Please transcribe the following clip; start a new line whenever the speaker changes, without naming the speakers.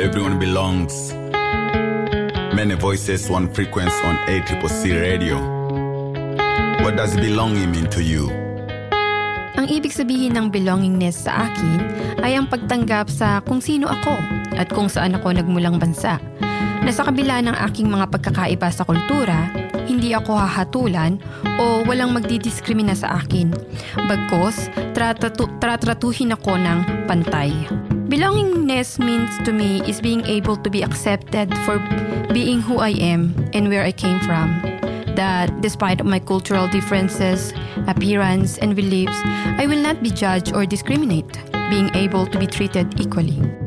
everyone belongs. Many voices, one frequency on ACCC radio. What does belonging mean to you?
Ang ibig sabihin ng belongingness sa akin ay ang pagtanggap sa kung sino ako at kung saan ako nagmulang bansa. Na sa kabila ng aking mga pagkakaiba sa kultura, hindi ako hahatulan o walang magdidiskrimina sa akin. Bagkus, tratratuhin ako ng pantay. Belongingness means to me is being able to be accepted for being who I am and where I came from. That despite of my cultural differences, appearance, and beliefs, I will not be judged or discriminate, being able to be treated equally.